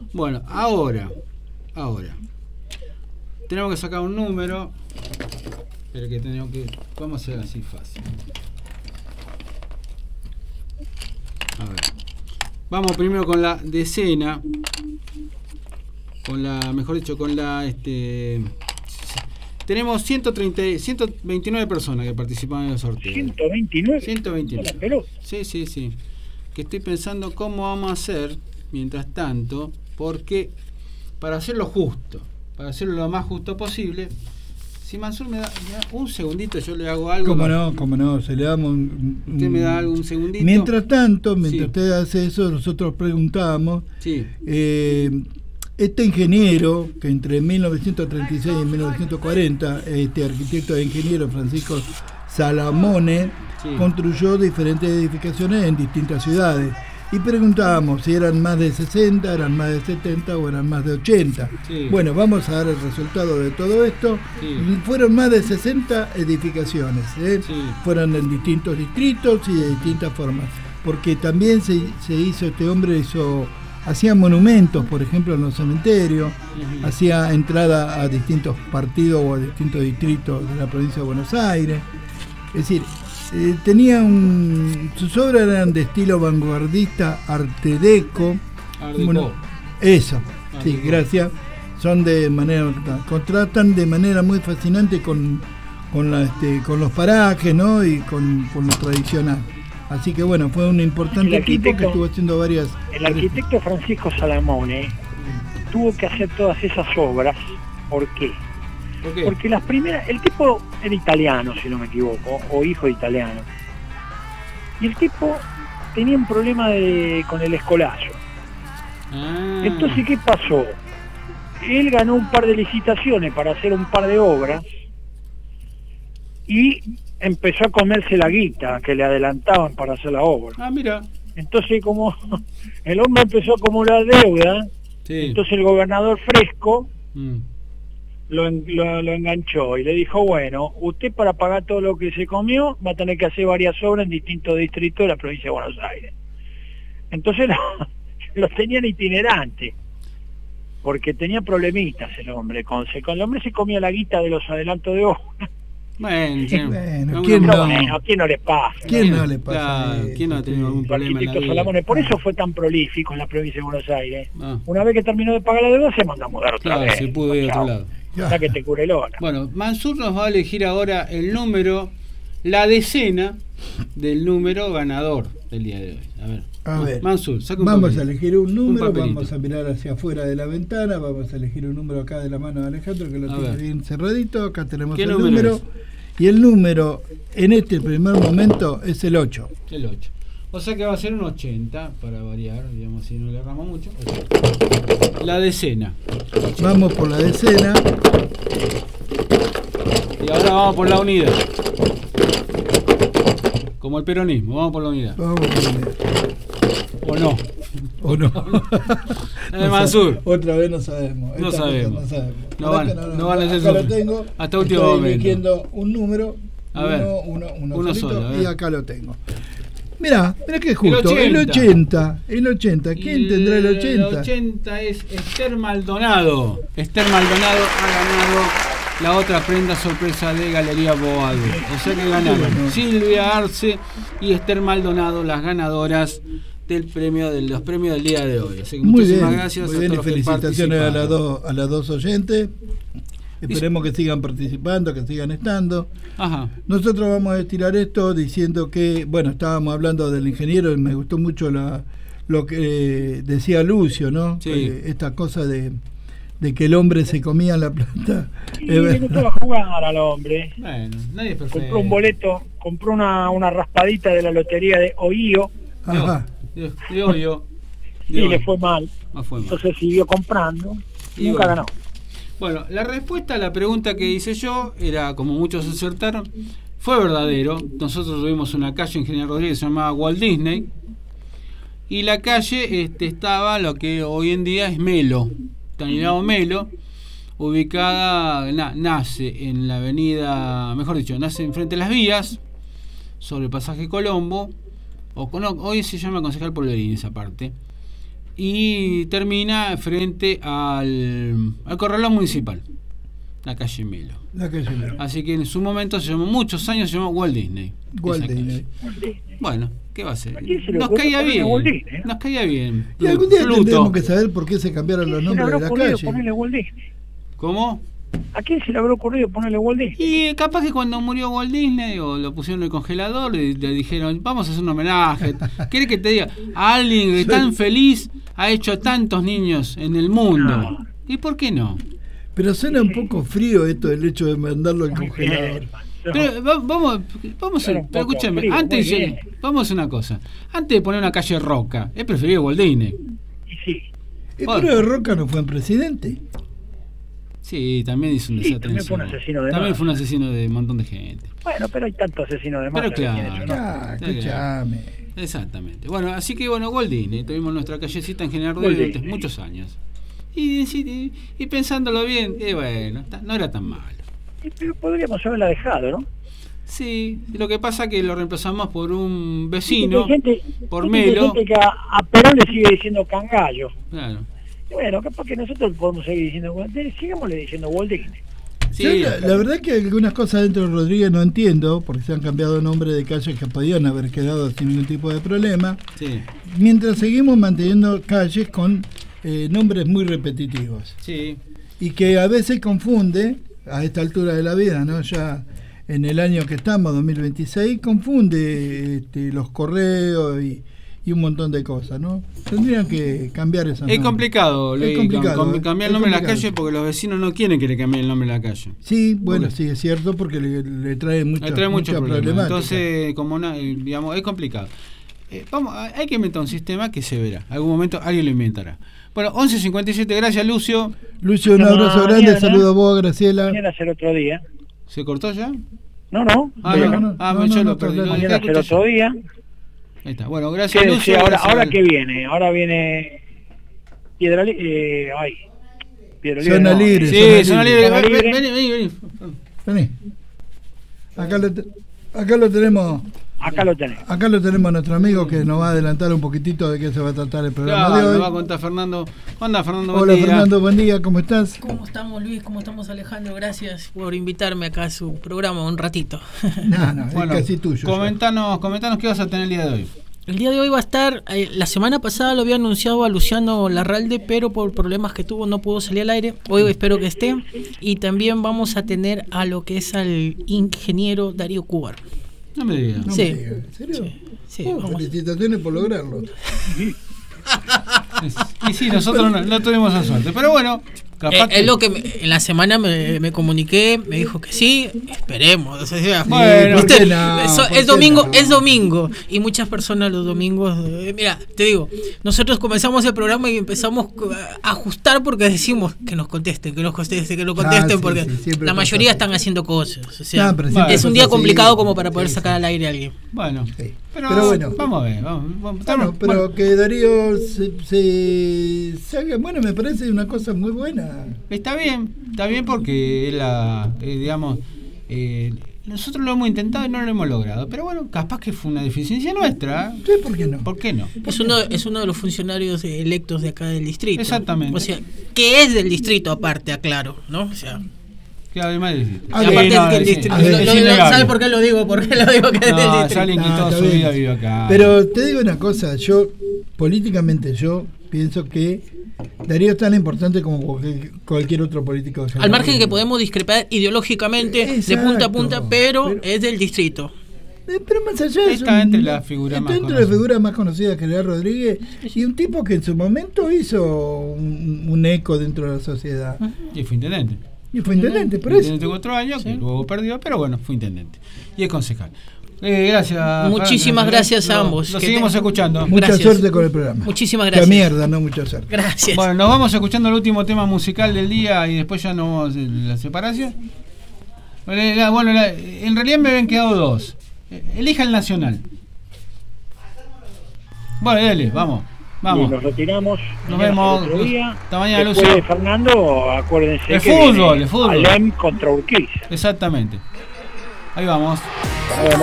Bueno, ahora. Tenemos que sacar un número. Pero que tenemos que. Vamos a hacer así fácil. A ver. Vamos primero con la decena. Con la, mejor dicho, con la tenemos 129 personas que participan en el sorteo. 129. 129. Sí. Que estoy pensando cómo vamos a hacer mientras tanto, porque para hacerlo justo, para hacerlo lo más justo posible, si Mansur me da un segundito, yo le hago algo. Cómo no, se le damos ¿Usted me da algún segundito? Mientras tanto, usted hace eso, nosotros preguntamos. Sí. Este ingeniero, que entre 1936 y 1940, este arquitecto e ingeniero Francisco Salamone, construyó diferentes edificaciones en distintas ciudades. Y preguntábamos si eran más de 60, eran más de 70 o eran más de 80. Sí. Bueno, vamos a dar el resultado de todo esto. Sí. Fueron más de 60 edificaciones. Sí. Fueron en distintos distritos y de distintas formas. Porque también se hizo, este hombre hacía monumentos, por ejemplo, en los cementerios, hacía entrada a distintos partidos o a distintos distritos de la provincia de Buenos Aires. Es decir, sus obras eran de estilo vanguardista, arte deco. Bueno, eso, sí, gracias. Son de manera, contrastan de manera muy fascinante con los parajes, ¿no? Y con lo tradicional. Así que bueno, fue un importante equipo que estuvo haciendo varias. El arquitecto Francisco Salamone tuvo que hacer todas esas obras. ¿Por qué? Porque las primeras, el tipo era italiano, si no me equivoco, o hijo de italiano. Y el tipo tenía un problema con el escolazo. Entonces, ¿qué pasó? Él ganó un par de licitaciones para hacer un par de obras y empezó a comerse la guita que le adelantaban para hacer la obra. Mira. Entonces, como el hombre empezó a acumular deuda, entonces el gobernador Fresco lo enganchó y le dijo, bueno, usted para pagar todo lo que se comió va a tener que hacer varias obras en distintos distritos de la provincia de Buenos Aires. Entonces los tenían itinerantes, porque tenía problemitas el hombre. El hombre se comía la guita de los adelantos de obra. Bueno, ¿quién no? ¿A quién no le pasa? ¿Quién no le pasa? ¿Quién no ha tenido algún problema en la vida? Salamone, por eso fue tan prolífico en la provincia de Buenos Aires. Una vez que terminó de pagar la deuda, se mandó a mudar otra vez. Se pudo ir a otro lado. Ya que te cure el hora. Bueno, Mansur nos va a elegir ahora el número, la decena del número ganador del día de hoy. A ver, Mansur, saca vamos a elegir un número, vamos a mirar hacia afuera de la ventana, vamos a elegir un número acá de la mano de Alejandro, que lo tiene bien cerradito. Acá tenemos el número. Y el número en este primer momento es el 8. El 8. O sea que va a ser un 80, para variar, digamos, si no le erramos mucho. La decena. Vamos por la decena. Y ahora vamos por la unidad. Como el peronismo, vamos por la unidad. Vamos por la unidad. ¿O no? Mansur. Otra vez no sabemos. No sabemos. No van a ser acá lo tengo. Hasta último momento. Estoy eligiendo un número. Uno solo, y acá lo tengo. Mirá que es justo. El 80. ¿Quién tendrá el 80? El 80 es Esther Maldonado. Esther Maldonado ha ganado la otra prenda sorpresa de Galería Boado. O sea que ganaron Silvia Arce y Esther Maldonado, las ganadoras del premio de los premios del día de hoy. Así que muchísimas gracias a todos. Felicitaciones a las dos oyentes. Esperemos que sigan participando, que sigan estando. Nosotros vamos a estirar esto diciendo que, bueno, estábamos hablando del ingeniero y me gustó mucho lo que decía Lucio, ¿no? Esta cosa de que el hombre se comía la plata. Sí, le gustaba jugar al hombre. Bueno, nadie es perfecto. Compró un boleto, compró una raspadita de la lotería de Ohio. De Ohio. Y le fue mal. Entonces siguió comprando y nunca ganó. Bueno, la respuesta a la pregunta que hice yo era, como muchos acertaron, fue verdadero. Nosotros tuvimos una calle en General Rodríguez que se llamaba Walt Disney, y la calle estaba lo que hoy en día es Melo, Tanilao Melo, ubicada, nace en la avenida, mejor dicho, nace enfrente de las vías, sobre el pasaje Colombo, hoy se llama Concejal Polverín esa parte, y termina frente al corralón municipal, la calle Melo. Así que en su momento muchos años se llamó Walt Disney. Walt Disney. Bueno, ¿qué va a ser? Nos caía bien. Nos caía bien. Y algún día tendremos que saber por qué se cambiaron los nombres de las calles. ¿Cómo? ¿A quién se le habrá ocurrido ponerle Walt Disney? Y capaz que cuando murió Walt Disney o lo pusieron en el congelador le dijeron, vamos a hacer un homenaje. ¿Querés que te diga? A alguien que tan feliz ha hecho tantos niños en el mundo. No. ¿Y por qué no? Pero suena un poco frío esto, el hecho de mandarlo al congelador. Pero vamos pero escúchame, vamos a hacer una cosa. Antes de poner una calle Roca, es preferible Walt Disney. Sí. Pero Roca no fue presidente. Sí, también hizo un desastre. También fue un asesino de También fue un asesino de un montón de gente. Bueno, pero hay tantos asesinos de masa. Pero claro, escuchame. Exactamente. Bueno, así que Walt Disney, tuvimos nuestra callecita en General Rodríguez durante muchos años. Y pensándolo bien, bueno, no era tan malo. Pero podríamos haberla dejado, ¿no? Sí, lo que pasa es que lo reemplazamos por un vecino, por Melo. Gente que a Perón le sigue diciendo Cangallo. Claro. Bueno, capaz que nosotros podemos seguir diciendo Walt Disney, sigámosle diciendo Walt Disney. Sí, la verdad es que algunas cosas dentro de Rodríguez no entiendo, porque se han cambiado nombre de calles que podían haber quedado sin ningún tipo de problema. Sí. Mientras seguimos manteniendo calles con nombres muy repetitivos. Sí. Y que a veces confunde, a esta altura de la vida, ¿no? Ya en el año que estamos, 2026, confunde los correos y un montón de cosas, ¿no? Tendrían que cambiar eso. Es complicado, cambiar el nombre de la calle porque los vecinos no quieren que le cambien el nombre de la calle. Sí, bueno, sí, es cierto, porque le trae mucha problemática. Entonces, digamos, es complicado. Hay que inventar un sistema que se verá. Algún momento alguien lo inventará. Bueno, 11:57, gracias Lucio. Lucio, un abrazo grande, saludo a vos, Graciela. Mañana será otro día. ¿Se cortó ya? No. Yo lo perdí. Mañana será otro día. Ahí está. Bueno, gracias Lucio. Ahora que viene, viene Piedra Libre. Zona Libre. Sí, Zona Libre. Vení. Acá lo tenemos. Acá lo tenemos. Acá lo tenemos nuestro amigo que nos va a adelantar un poquito de qué se va a tratar el programa de hoy. Nos va a contar Fernando. Hola Fernando, buen día. Fernando, buen día, ¿cómo estás? ¿Cómo estamos, Luis? ¿Cómo estamos, Alejandro? Gracias por invitarme acá a su programa un ratito. Bueno, es casi tuyo. Comentanos qué vas a tener el día de hoy. El día de hoy va a estar, la semana pasada lo había anunciado a Luciano Larralde, pero por problemas que tuvo no pudo salir al aire. Hoy espero que esté. Y también vamos a tener a lo que es al ingeniero Darío Cubar. No me digas. Sí. ¿En serio? Sí, felicitaciones por lograrlo. Y sí, nosotros no tuvimos esa suerte. Pero bueno, capaz es lo que en la semana me comuniqué, me dijo que sí, esperemos. O sea, bueno, es domingo y muchas personas los domingos, mira, te digo, nosotros comenzamos el programa y empezamos a ajustar porque decimos que nos contesten, porque la mayoría están haciendo cosas. O sea, es un día complicado como para poder sacar al aire a alguien. Bueno, pero bueno, vamos a ver. Pero que Darío se salga, bueno, me parece una cosa muy buena. Está bien porque nosotros lo hemos intentado y no lo hemos logrado. Pero bueno, capaz que fue una deficiencia nuestra. Sí, ¿por qué no? ¿Por qué no? Es uno de los funcionarios electos de acá del distrito. Exactamente. O sea, que es del distrito aparte, aclaro, ¿no? O sea, que además del distrito. Aparte del distrito. ¿Sabes por qué lo digo? ¿Por qué lo digo que es del distrito? Es alguien que toda su vida vive acá. Pero te digo una cosa, políticamente pienso que Darío es tan importante como cualquier otro político. Al margen que podemos discrepar ideológicamente, exacto, de punta a punta, pero es del distrito. Pero más allá de eso, está entre las figuras más conocidas que General Rodríguez y un tipo que en su momento hizo un eco dentro de la sociedad. Y fue intendente. Por eso. Intendente 4 años, que luego perdió, pero bueno, fue intendente. Y es concejal. Gracias. Muchísimas gracias a ambos. Lo seguimos escuchando. Mucha suerte con el programa. Muchísimas gracias. La mierda, no mucha suerte. Gracias. Bueno, nos vamos escuchando el último tema musical del día y después ya nos vamos a la separación. En realidad me habían quedado dos. Elija el nacional. Bueno, dale, vamos. Y nos retiramos. Nos vemos. Hasta mañana, Lucio. Después de Fernando, acuérdense el fútbol. Alem contra Urquiza. Exactamente. Ahí vamos.